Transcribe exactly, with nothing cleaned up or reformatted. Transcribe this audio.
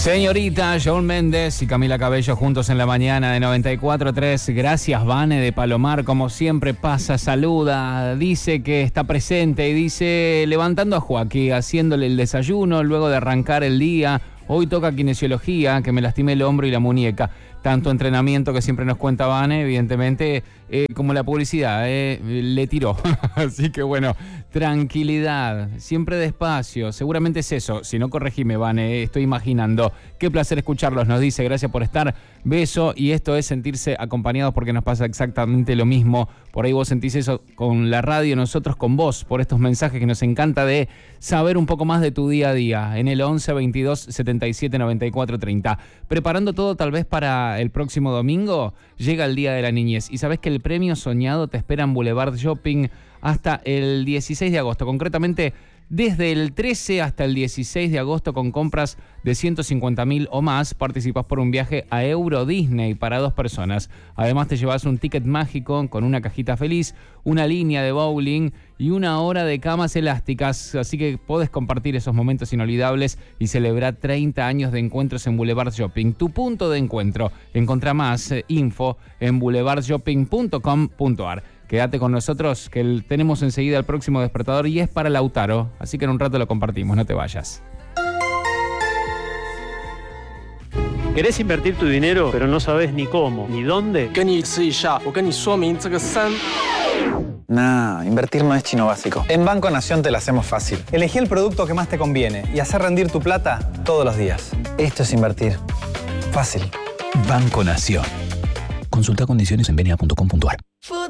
Señorita, Shawn Mendes y Camila Cabello juntos en la mañana de noventa y cuatro punto tres. Gracias, Vane de Palomar, como siempre pasa, saluda, dice que está presente y dice levantando a Joaquín, haciéndole el desayuno luego de arrancar el día. Hoy toca kinesiología, que me lastimé el hombro y la muñeca. Tanto entrenamiento que siempre nos cuenta Vane, evidentemente, eh, como la publicidad, eh, le tiró. Así que bueno, tranquilidad, siempre despacio. Seguramente es eso. Si no, corregime, Vane, eh, estoy imaginando. Qué placer escucharlos, nos dice. Gracias por estar. Beso. Y esto es sentirse acompañados porque nos pasa exactamente lo mismo. Por ahí vos sentís eso con la radio, nosotros con vos, por estos mensajes que nos encanta de saber un poco más de tu día a día. En el once veintidós setenta y siete noventa y cuatro treinta. Preparando todo tal vez para el próximo domingo, llega el Día de la Niñez. Y sabés que el premio soñado te espera en Boulevard Shopping hasta el dieciséis de agosto. Concretamente, desde el trece hasta el dieciséis de agosto, con compras de ciento cincuenta mil o más, participás por un viaje a Euro Disney para dos personas. Además, te llevas un ticket mágico con una cajita feliz, una línea de bowling y una hora de camas elásticas. Así que podés compartir esos momentos inolvidables y celebrar treinta años de encuentros en Boulevard Shopping. Tu punto de encuentro. Encontrá más eh, info en boulevard shopping punto com punto ar. Quédate con nosotros, que el, tenemos enseguida el próximo despertador y es para Lautaro. Así que en un rato lo compartimos, no te vayas. ¿Querés invertir tu dinero, pero no sabes ni cómo, ni dónde? Nah, invertir no es chino básico. En Banco Nación te la hacemos fácil. Elegí el producto que más te conviene y hacer rendir tu plata todos los días. Esto es invertir. Fácil. Banco Nación. Consulta condiciones en benia punto com punto ar.